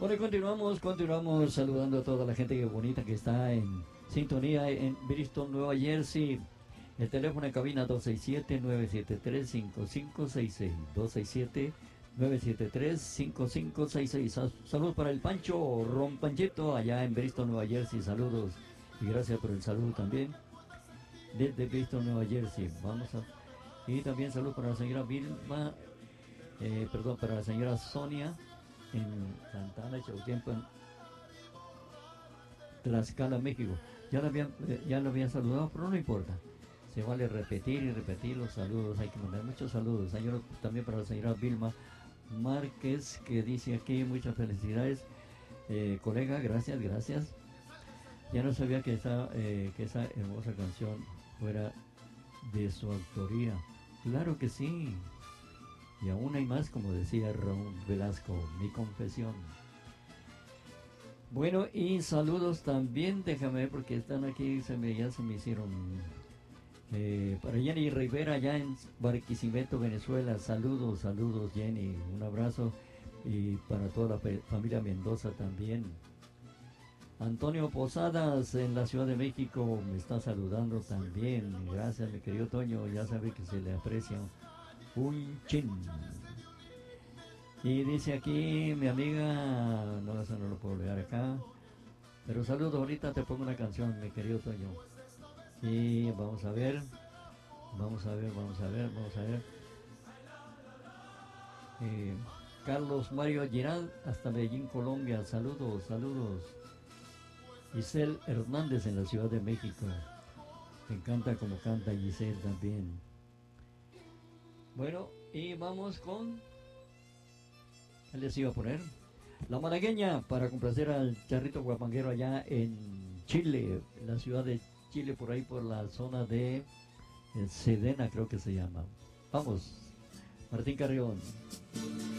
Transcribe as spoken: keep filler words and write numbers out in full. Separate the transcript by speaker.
Speaker 1: Bueno, y continuamos, continuamos saludando a toda la gente que bonita que está en sintonía en Bristol, Nueva Jersey. El teléfono en cabina dos seis siete, nueve siete tres, cinco cinco seis seis. dos seis siete, nueve siete tres, cinco cinco seis seis. Saludos para el Pancho Rompancheto allá en Bristol, Nueva Jersey. Saludos y gracias por el saludo también desde Bristol, Nueva Jersey. Vamos a... Y también saludos para la señora Vilma, eh, perdón, para la señora Sonia en Santa Ana, Chautiempo, en Tlaxcala, México. Ya lo habían, eh, ya lo habían saludado, pero no importa. Se vale repetir y repetir los saludos. Hay que mandar muchos saludos. Señor, también para la señora Vilma Márquez, que dice aquí muchas felicidades. Eh, colega, gracias, gracias. Ya no sabía que esa, eh, que esa hermosa canción fuera de su autoría. Claro que sí. Y aún hay más, como decía Raúl Velasco, mi confesión. Bueno, y saludos también, déjame ver, porque están aquí, se me, ya se me hicieron. Eh, para Jenny Rivera, allá en Barquisimeto, Venezuela. Saludos, saludos, Jenny. Un abrazo. Y para toda la familia Mendoza también. Antonio Posadas en la Ciudad de México me está saludando también. Gracias, mi querido Toño. Ya sabe que se le aprecia un chin. Y dice aquí mi amiga, no, eso no lo puedo leer acá, pero saludos, ahorita te pongo una canción, mi querido Toño. Y vamos a ver, vamos a ver, vamos a ver, vamos a ver. Eh, Carlos Mario Giral, hasta Medellín, Colombia. Saludos, saludos. Giselle Hernández en la Ciudad de México. Me encanta como canta Giselle también. Bueno, y vamos con... ¿Qué les iba a poner? La malagueña, para complacer al charrito guapanguero allá en Chile, en la ciudad de Chile, por ahí por la zona de Sedena, creo que se llama. Vamos, Martín Carrión.